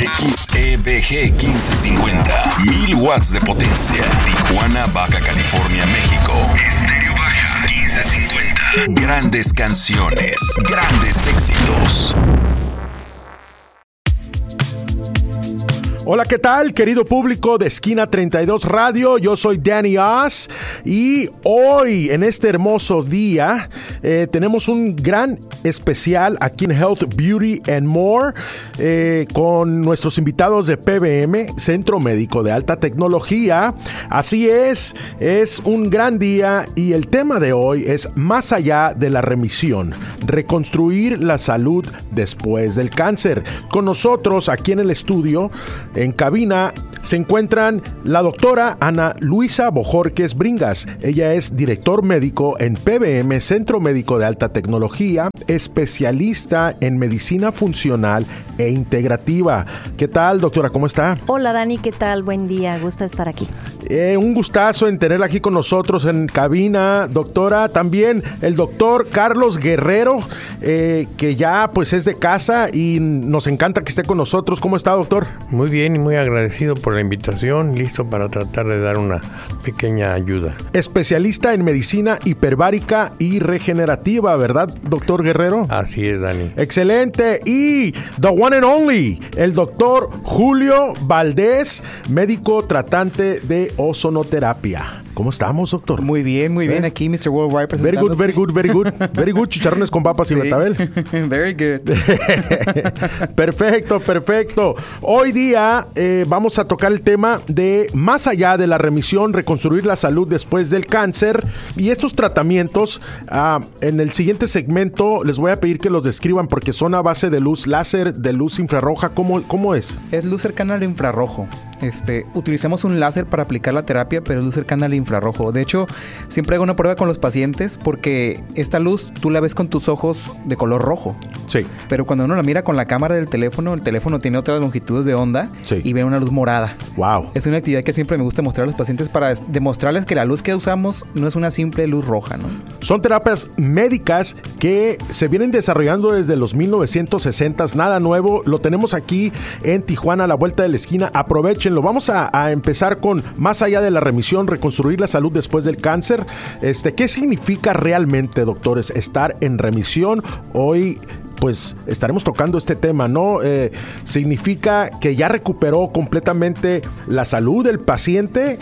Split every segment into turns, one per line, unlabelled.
XEBG 1550, 1000 watts de potencia. Tijuana, Baja California, México. Estéreo Baja 1550. Grandes canciones, grandes éxitos.
Hola, ¿qué tal, querido público de Esquina 32 Radio? Yo soy Danny Oz y hoy, en este hermoso día, tenemos un gran especial aquí en Health, Beauty and More con nuestros invitados de PBM, Centro Médico de Alta Tecnología. Así es un gran día y el tema de hoy es más allá de la remisión, reconstruir la salud después del cáncer. Con nosotros aquí en el estudio, en cabina, se encuentran la doctora Ana Luisa Bojorquez Bringas. Ella es director médico en PBM, Centro Médico de Alta Tecnología, especialista en medicina funcional e integrativa. ¿Qué tal, doctora? ¿Cómo está?
Hola, Dani. ¿Qué tal? Buen día. Gusto estar aquí.
Un gustazo en tenerla aquí con nosotros en cabina, doctora. También el doctor Carlos Guerrero, que ya pues es de casa y nos encanta que esté con nosotros. ¿Cómo está, doctor?
Muy bien y muy agradecido por la invitación, listo para tratar de dar una pequeña ayuda.
Especialista en medicina hiperbárica y regenerativa, ¿verdad, doctor Guerrero?
Así es, Dani.
Excelente. Y the one and only, el doctor Julio Valdés, médico tratante de ozonoterapia. ¿Cómo estamos, doctor?
Muy bien, aquí Mr. Worldwide presentándose.
Very good. Chicharrones con papas y betabel.
Very good.
Perfecto. Hoy día vamos a tocar el tema de más allá de la remisión, reconstruir la salud después del cáncer y estos tratamientos. En el siguiente segmento les voy a pedir que los describan porque son a base de luz láser, de luz infrarroja. ¿Cómo es?
Es luz cercana al infrarrojo. Utilizamos un láser para aplicar la terapia, pero es luz cercana al infrarrojo. De hecho, siempre hago una prueba con los pacientes porque esta luz tú la ves con tus ojos de color rojo.
Sí.
Pero cuando uno la mira con la cámara del teléfono, el teléfono tiene otras longitudes de onda.
Sí.
Y ve una luz morada.
Wow.
Es una actividad que siempre me gusta mostrar a los pacientes para demostrarles que la luz que usamos no es una simple luz roja, ¿no?
Son terapias médicas que se vienen desarrollando desde los 1960s, nada nuevo. Lo tenemos aquí en Tijuana, a la vuelta de la esquina. Aprovechen. Vamos a empezar con más allá de la remisión, reconstruir la salud después del cáncer. ¿Qué significa realmente, doctores, estar en remisión? Hoy pues estaremos tocando este tema, ¿no? ¿Significa que ya recuperó completamente la salud del paciente?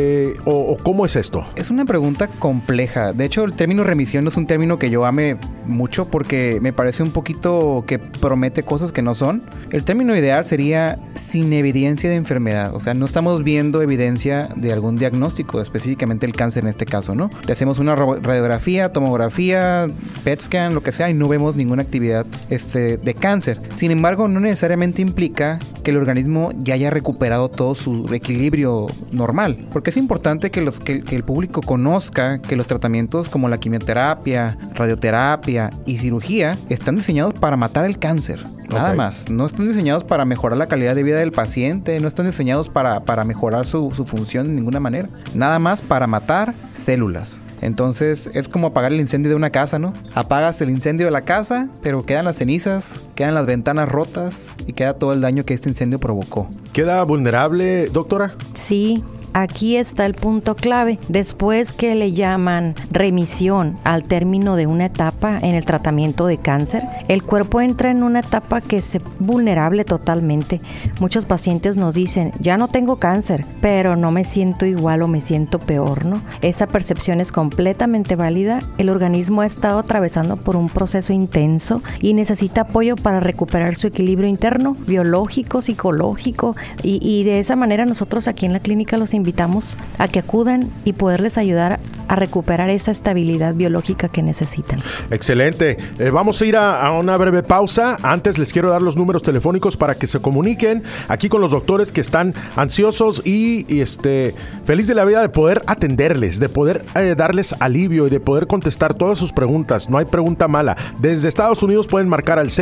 ¿O cómo es esto?
Es una pregunta compleja. De hecho, el término remisión no es un término que yo ame mucho porque me parece un poquito que promete cosas que no son. El término ideal sería sin evidencia de enfermedad. O sea, no estamos viendo evidencia de algún diagnóstico, específicamente el cáncer en este caso, ¿no? Le hacemos una radiografía, tomografía, PET scan, lo que sea, y no vemos ninguna actividad de cáncer. Sin embargo, no necesariamente implica que el organismo ya haya recuperado todo su equilibrio normal, porque es importante que el público conozca que los tratamientos como la quimioterapia, radioterapia y cirugía están diseñados para matar el cáncer. Nada más. No están diseñados para mejorar la calidad de vida del paciente, no están diseñados para mejorar su función de ninguna manera. Nada más para matar células. Entonces es como apagar el incendio de una casa, ¿no? Apagas el incendio de la casa, pero quedan las cenizas, quedan las ventanas rotas y queda todo el daño que este incendio provocó.
¿Queda vulnerable, doctora?
Sí. Aquí está el punto clave. Después que le llaman remisión al término de una etapa en el tratamiento de cáncer, el cuerpo entra en una etapa que es vulnerable totalmente. Muchos pacientes nos dicen, ya no tengo cáncer, pero no me siento igual o me siento peor, ¿no? Esa percepción es completamente válida. El organismo ha estado atravesando por un proceso intenso y necesita apoyo para recuperar su equilibrio interno, biológico, psicológico, y de esa manera nosotros aquí en la clínica los invitamos a que acudan y poderles ayudar a recuperar esa estabilidad biológica que necesitan.
Excelente. Vamos a ir a una breve pausa. Antes les quiero dar los números telefónicos para que se comuniquen aquí con los doctores que están ansiosos y feliz de la vida de poder atenderles, de poder darles alivio y de poder contestar todas sus preguntas. No hay pregunta mala. Desde Estados Unidos pueden marcar al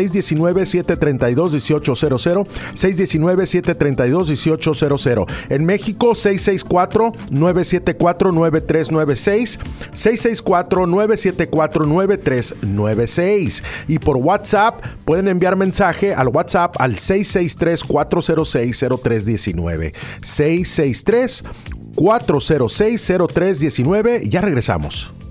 619-732-1800, 619-732-1800. En México, 664-974-9396. 664-974-9396. Y por WhatsApp pueden enviar mensaje al WhatsApp al 663-406-0319. 663-406-0319. Ya regresamos.